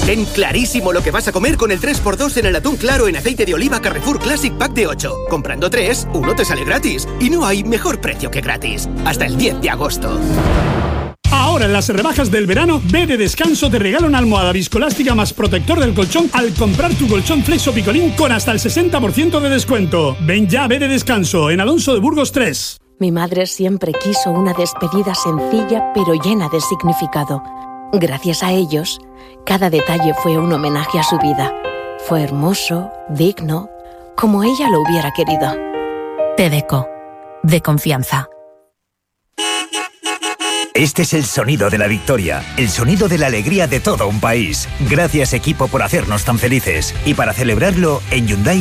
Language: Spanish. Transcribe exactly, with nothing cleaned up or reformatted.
Ten clarísimo lo que vas a comer con el tres por dos en el atún claro en aceite de oliva Carrefour Classic Pack de ocho. Comprando tres, uno te sale gratis. Y no hay mejor precio que gratis. Hasta el diez de agosto. Ahora en las rebajas del verano, B de Descanso te regala una almohada viscoelástica más protector del colchón al comprar tu colchón Flexo Picolín con hasta el sesenta por ciento de descuento. Ven ya a B de Descanso, en Alonso de Burgos tres. Mi madre siempre quiso una despedida sencilla pero llena de significado. Gracias a ellos, cada detalle fue un homenaje a su vida. Fue hermoso, digno, como ella lo hubiera querido. Tedeco, de confianza. Este es el sonido de la victoria, el sonido de la alegría de todo un país. Gracias, equipo, por hacernos tan felices. Y para celebrarlo, en Hyundai